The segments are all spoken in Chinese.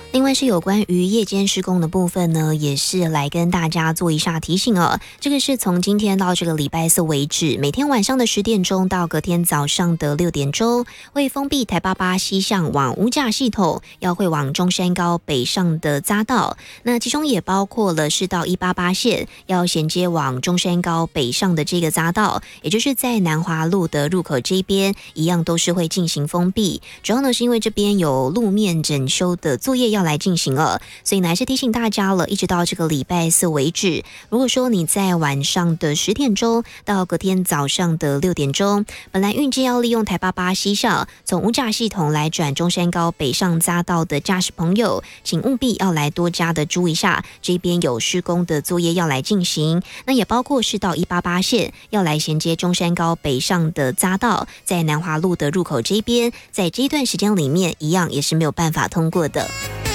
另外是有关于夜间施工的部分呢，也是来跟大家做一下提醒哦。这个是从今天到这个礼拜四为止，每天晚上的10点钟到隔天早上的6点钟，会封闭台88西向往五甲系统，要会往中山高北上的匝道。那其中也包括了是到188线要衔接往中山高北上的这个匝道，也就是在南华路的入口这边，一样都是会进行封闭。主要呢是因为这边有路面整修的作业要来进行了，所以呢还是提醒大家了，一直到这个礼拜四为止，如果说你在晚上的10点钟到隔天早上的6点钟，本来预计要利用台88西向从五甲系统来转中山高北上匝道的驾驶朋友，请务必要来多加的注意一下，这边有施工的作业要来进行。那也包括是到188线要来衔接中山高北上的匝道，在南华路的入口这边，在这一段时间里面一样也是没有办法通过的。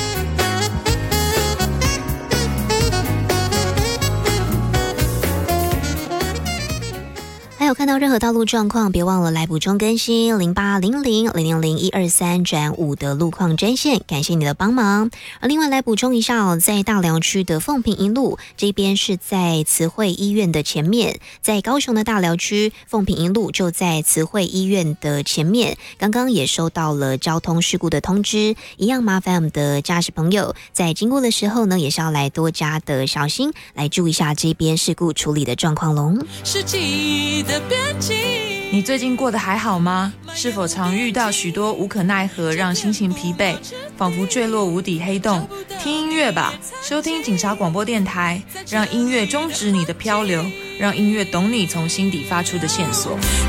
还有看到任何道路状况，别忘了来补充更新0800000123-5的路况专线，感谢你的帮忙。而另外来补充一下哦，在大寮区的凤屏一路这边是在慈惠医院的前面，在高雄的大寮区凤屏一路就在慈惠医院的前面，刚刚也收到了交通事故的通知，一样麻烦我们的驾驶朋友在经过的时候呢，也是要来多加的小心，来注意一下这边事故处理的状况咯。 你最近过得还好吗？是否常遇到许多无可奈何，让心情疲惫，仿佛坠落无底黑洞？听音乐吧，收听警察广播电台，让音乐终止你的漂流，让音乐懂你从心底发出的线索。